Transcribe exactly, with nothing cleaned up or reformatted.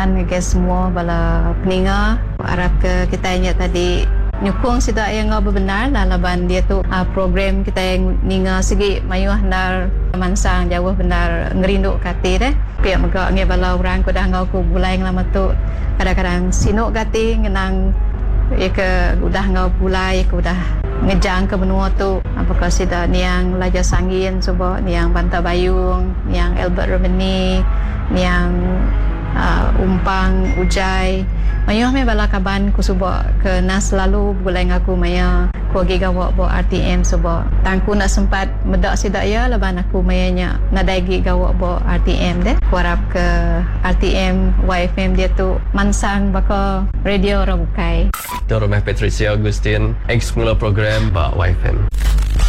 Guys semua bala peninga harap ke kita ingat tadi nyukung sida yang ngau benar lah laban dia tu uh, program kita yang ninga segi mayuh nar mansang jauh benar ngerindu kati deh pihak megak nge bala orang ko dah ngau ku bulai lama tu kadang-kadang sinuk kati ngenang ya ke udah ngau bulai ke udah ngejang ke benua tu apakah sida niang Laja Sangin coba niang Banta Bayung niang Albert Romani niang Uh, umpang ujai mayuh me bala kaban ku suba ke nas selalu bulai ngaku maya ku gi gawak bo R T M suba tangku nak sempat medak sidak ya laban aku mayanya nadai gi gawak bo R T M deh ku harap ke R T M Y F M dia tu mansang baka radio rabukai Itu Rumah Patricia Agustin ex pengelola program Pak Y F M.